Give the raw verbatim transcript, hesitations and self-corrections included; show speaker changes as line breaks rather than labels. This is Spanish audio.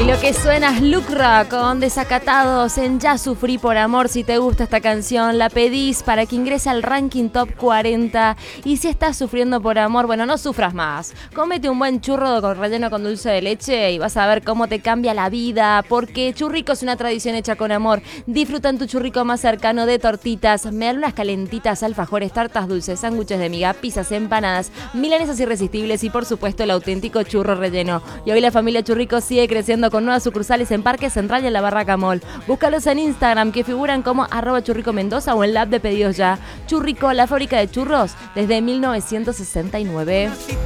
Lo que suena es Lucra con Desacatados en Ya Sufrí por Amor. Si te gusta esta canción, la pedís para que ingrese al ranking top cuarenta. Y si estás sufriendo por amor, bueno, no sufras más. Cómete un buen churro con relleno con dulce de leche y vas a ver cómo te cambia la vida. Porque Churrico es una tradición hecha con amor. Disfruta en tu churrico más cercano de tortitas, merlunas calentitas, alfajores, tartas dulces, sándwiches de miga, pizzas, empanadas, milanesas irresistibles y por supuesto el auténtico churro relleno. Y hoy la familia Churrico sigue creciendo con nuevas sucursales en Parque Central y en la Barraca Mall. Búscalos en Instagram, que figuran como arroba churrico mendoza, o en la app de Pedidos Ya. Churrico, la fábrica de churros desde mil novecientos sesenta y nueve.